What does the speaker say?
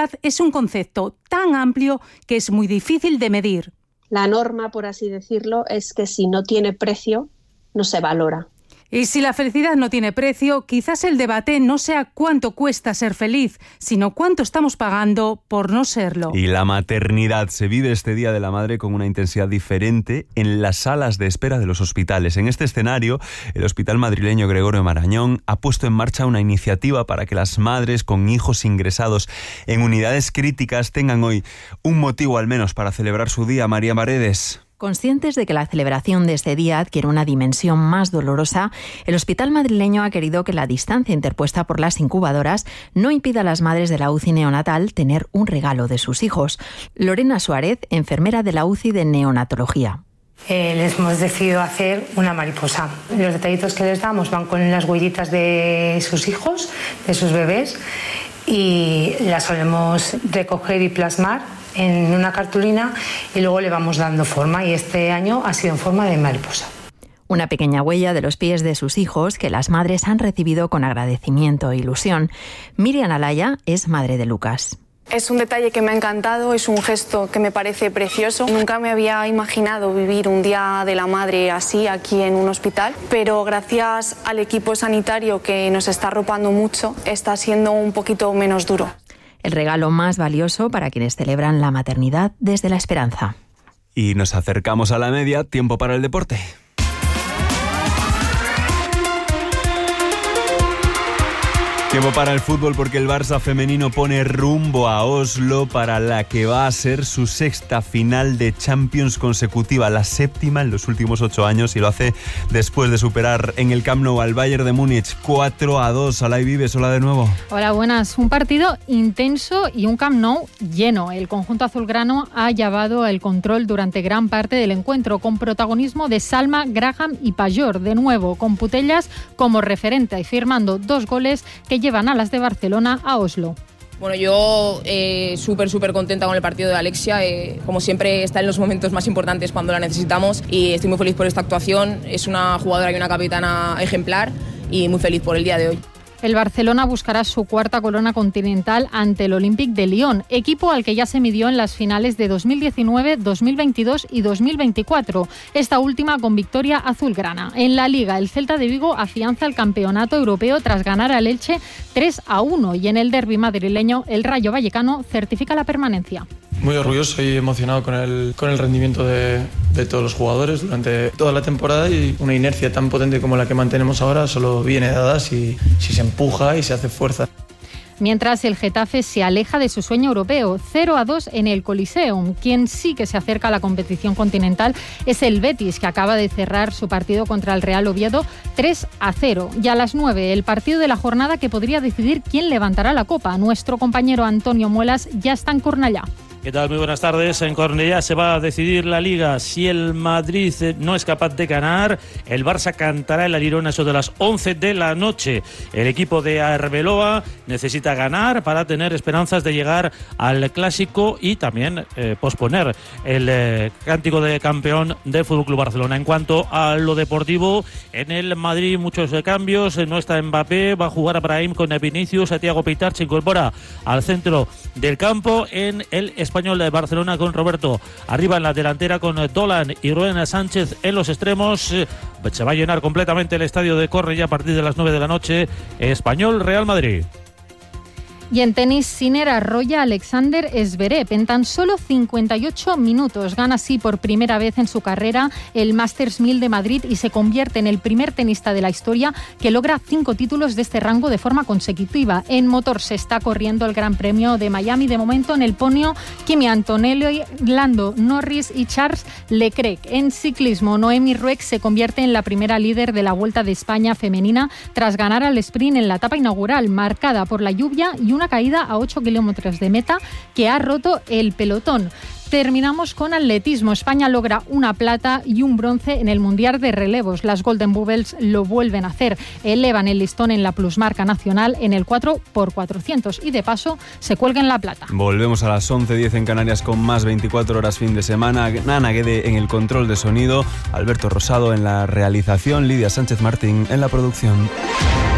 felicidad es un concepto tan amplio que es muy difícil de medir. La norma, por así decirlo, es que si no tiene precio, no se valora. Y si la felicidad no tiene precio, quizás el debate no sea cuánto cuesta ser feliz, sino cuánto estamos pagando por no serlo. Y la maternidad se vive este Día de la Madre con una intensidad diferente en las salas de espera de los hospitales. En este escenario, el Hospital Madrileño Gregorio Marañón ha puesto en marcha una iniciativa para que las madres con hijos ingresados en unidades críticas tengan hoy un motivo al menos para celebrar su día. María Paredes. Conscientes de que la celebración de este día adquiere una dimensión más dolorosa, el Hospital Madrileño ha querido que la distancia interpuesta por las incubadoras no impida a las madres de la UCI neonatal tener un regalo de sus hijos. Lorena Suárez, enfermera de la UCI de neonatología. Les hemos decidido hacer una mariposa. Los detallitos que les damos van con las huellitas de sus hijos, de sus bebés, y las solemos recoger y plasmar en una cartulina y luego le vamos dando forma, y este año ha sido en forma de mariposa. Una pequeña huella de los pies de sus hijos que las madres han recibido con agradecimiento e ilusión. Miriam Alaya es madre de Lucas. Es un detalle que me ha encantado, es un gesto que me parece precioso. Nunca me había imaginado vivir un Día de la Madre así aquí en un hospital, pero gracias al equipo sanitario que nos está arropando mucho, está siendo un poquito menos duro. El regalo más valioso para quienes celebran la maternidad desde la esperanza. Y nos acercamos a la media, tiempo para el deporte. Tiempo para el fútbol porque el Barça femenino pone rumbo a Oslo para la que va a ser su sexta final de Champions consecutiva, la séptima en los últimos 8 años, y lo hace después de superar en el Camp Nou al Bayern de Múnich 4-2. Alay Vives, hola de nuevo. Hola, buenas. Un partido intenso y un Camp Nou lleno. El conjunto azulgrano ha llevado el control durante gran parte del encuentro, con protagonismo de Salma, Graham y Pajor, de nuevo con Putellas como referente y firmando 2 goles que llevan a las de Barcelona a Oslo. Bueno, yo súper contenta con el partido de Alexia. Como siempre, está en los momentos más importantes cuando la necesitamos, y estoy muy feliz por esta actuación. Es una jugadora y una capitana ejemplar, y muy feliz por el día de hoy. El Barcelona buscará su 4ª corona continental ante el Olympique de Lyon, equipo al que ya se midió en las finales de 2019, 2022 y 2024, esta última con victoria azulgrana. En la Liga, el Celta de Vigo afianza el campeonato europeo tras ganar al Elche 3-1, y en el derbi madrileño el Rayo Vallecano certifica la permanencia. Muy orgulloso y emocionado con el rendimiento de todos los jugadores durante toda la temporada, y una inercia tan potente como la que mantenemos ahora solo viene dada si se empuja y se hace fuerza. Mientras el Getafe se aleja de su sueño europeo, 0-2 en el Coliseum. Quien sí que se acerca a la competición continental es el Betis, que acaba de cerrar su partido contra el Real Oviedo 3-0. Y a las 9, el partido de la jornada que podría decidir quién levantará la copa. Nuestro compañero Antonio Muelas ya está en Cornellá. ¿Qué tal? Muy buenas tardes. En Cornellá se va a decidir la Liga. Si el Madrid no es capaz de ganar, el Barça cantará el alirón a eso de las 11 de la noche. El equipo de Arbeloa necesita ganar para tener esperanzas de llegar al Clásico y también posponer el cántico de campeón del FC Barcelona. En cuanto a lo deportivo, en el Madrid muchos cambios. No está Mbappé, va a jugar a Brahim con Vinicius. Thiago Pitart se incorpora al centro del campo. En el Español de Barcelona con Roberto arriba en la delantera, con Dolan y Ruen Sánchez en los extremos. Se va a llenar completamente el estadio de Cornellá a partir de las 9 de la noche. Español Real Madrid. Y en tenis, Sinner arrolla a Alexander Zverev en tan solo 58 minutos. Gana así por primera vez en su carrera el Masters 1000 de Madrid y se convierte en el primer tenista de la historia que logra 5 títulos de este rango de forma consecutiva. En motor se está corriendo el Gran Premio de Miami. De momento en el podio, Kimi Antonelli, Lando Norris y Charles Leclerc. En ciclismo, Noemi Rueck se convierte en la primera líder de la Vuelta de España femenina tras ganar al sprint en la etapa inaugural, marcada por la lluvia y una caída a 8 kilómetros de meta que ha roto el pelotón. Terminamos con atletismo. España logra una plata y un bronce en el Mundial de Relevos. Las Golden Bubbles lo vuelven a hacer. Elevan el listón en la plusmarca nacional en el 4x400 y de paso se cuelgan la plata. Volvemos a las 11:10 en Canarias con más 24 horas fin de semana. Nana Guede en el control de sonido, Alberto Rosado en la realización, Lidia Sánchez Martín en la producción.